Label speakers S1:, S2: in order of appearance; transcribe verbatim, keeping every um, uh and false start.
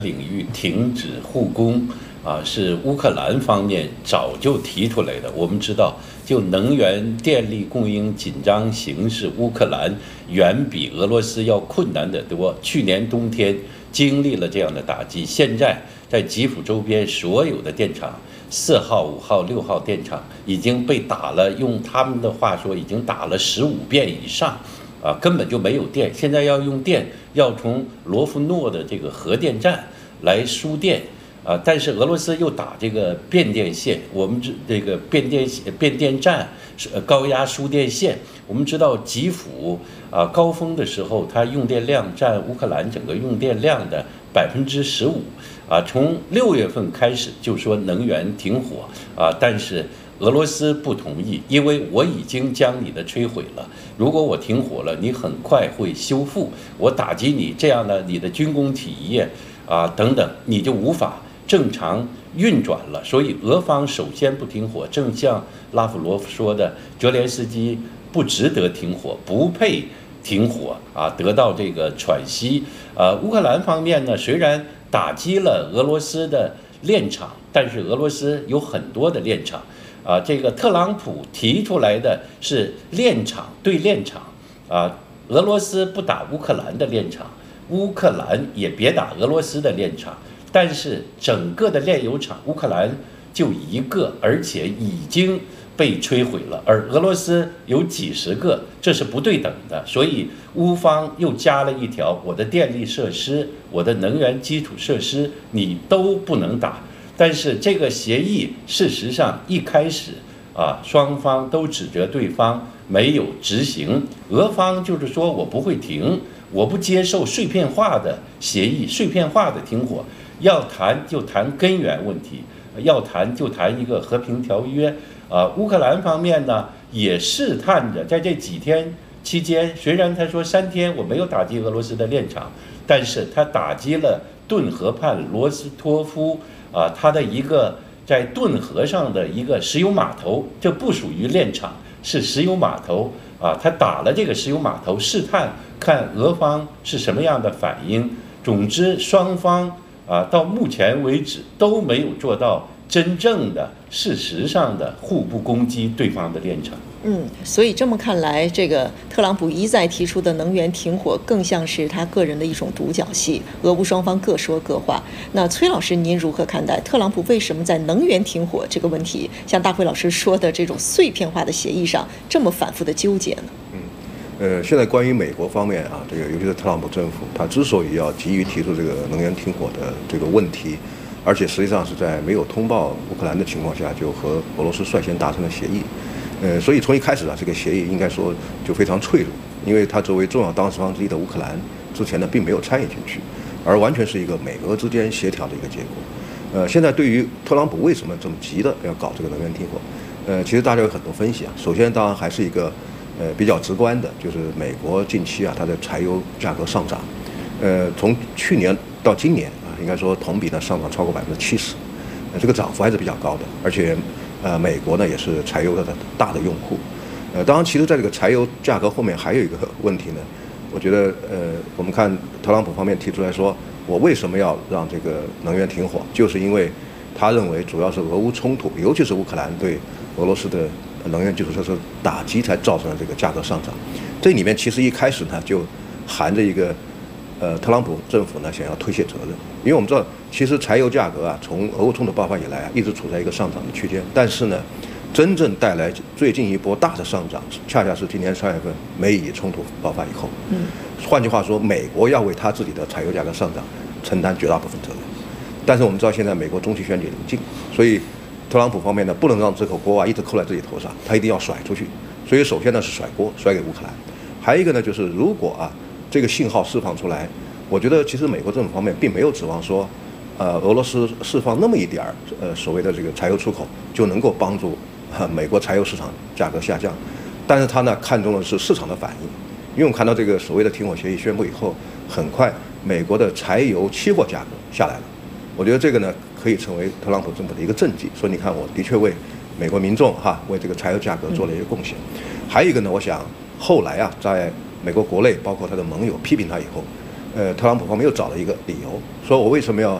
S1: 领域停止护工啊，是乌克兰方面早就提出来的。我们知道，就能源电力供应紧张形势，乌克兰远比俄罗斯要困难得多。去年冬天经历了这样的打击，现在在基辅周边所有的电厂，四号、五号、六号电厂已经被打了，用他们的话说，已经打了十五遍以上。啊，根本就没有电，现在要用电，要从罗夫诺的这个核电站来输电，啊，但是俄罗斯又打这个变电线，我们这这个变电变电站，高压输电线，我们知道基辅啊高峰的时候，它用电量占乌克兰整个用电量的百分之十五，啊，从六月份开始就说能源停火，啊，但是俄罗斯不同意，因为我已经将你的摧毁了。如果我停火了，你很快会修复。我打击你，这样的你的军工企业啊等等，你就无法正常运转了。所以俄方首先不停火，正像拉夫罗夫说的，泽连斯基不值得停火，不配停火啊，得到这个喘息。呃，乌克兰方面呢，虽然打击了俄罗斯的炼厂，但是俄罗斯有很多的炼厂。啊，这个特朗普提出来的是炼厂对炼厂，啊，俄罗斯不打乌克兰的炼厂，乌克兰也别打俄罗斯的炼厂，但是整个的炼油厂，乌克兰就一个，而且已经被摧毁了，而俄罗斯有几十个，这是不对等的，所以乌方又加了一条，我的电力设施、我的能源基础设施你都不能打。但是这个协议事实上一开始啊，双方都指责对方没有执行。俄方就是说我不会停，我不接受碎片化的协议、碎片化的停火，要谈就谈根源问题，要谈就谈一个和平条约。啊，乌克兰方面呢也试探着在这几天期间，虽然他说三天我没有打击俄罗斯的炼厂，但是他打击了顿河畔罗斯托夫。啊，它的一个在顿河上的一个石油码头，这不属于炼厂，是石油码头啊。他打了这个石油码头，试探看俄方是什么样的反应。总之，双方啊到目前为止都没有做到真正的事实上的互不攻击对方的炼厂。
S2: 嗯，所以这么看来，这个特朗普一再提出的能源停火，更像是他个人的一种独角戏，俄乌双方各说各话。那崔老师，您如何看待特朗普为什么在能源停火这个问题，像大辉老师说的这种碎片化的协议上，这么反复的纠结呢？
S3: 嗯，呃，现在关于美国方面啊，这个尤其是特朗普政府，他之所以要急于提出这个能源停火的这个问题，而且实际上是在没有通报乌克兰的情况下，就和俄罗斯率先达成了协议。呃，所以从一开始啊，这个协议应该说就非常脆弱，因为它作为重要当事方之一的乌克兰，之前呢并没有参与进去，而完全是一个美俄之间协调的一个结果。呃，现在对于特朗普为什么这么急的要搞这个能源停火，呃，其实大家有很多分析啊。首先，当然还是一个呃比较直观的，就是美国近期啊它的柴油价格上涨，呃，从去年到今年啊，应该说同比呢上涨超过百分之七十，呃，这个涨幅还是比较高的，而且。呃，美国呢也是柴油的大的用户，呃，当然，其实在这个柴油价格后面还有一个问题呢，我觉得，呃，我们看特朗普方面提出来说，我为什么要让这个能源停火，就是因为他认为主要是俄乌冲突，尤其是乌克兰对俄罗斯的能源基础设施打击才造成了这个价格上涨。这里面其实一开始呢就含着一个，呃，特朗普政府呢想要推卸责任，因为我们知道。其实柴油价格啊，从俄乌冲突爆发以来啊，一直处在一个上涨的区间。但是呢，真正带来最近一波大的上涨，恰恰是今年三月份美以冲突爆发以后。嗯，换句话说，美国要为他自己的柴油价格上涨承担绝大部分责任。但是我们知道，现在美国中期选举临近，所以特朗普方面呢，不能让这口锅啊一直扣在自己头上，他一定要甩出去。所以首先呢是甩锅，甩给乌克兰。还有一个呢，就是如果啊这个信号释放出来，我觉得其实美国政府方面并没有指望说。呃，俄罗斯释放那么一点儿，呃，所谓的这个柴油出口就能够帮助、呃、美国柴油市场价格下降，但是他呢看中的是市场的反应，因为我们看到这个所谓的停火协议宣布以后，很快美国的柴油期货价格下来了，我觉得这个呢可以成为特朗普政府的一个政绩，说你看我的确为美国民众哈为这个柴油价格做了一个贡献。还有一个呢，我想后来啊，在美国国内包括他的盟友批评他以后。 呃，特朗普方面又找了一个理由，说我为什么要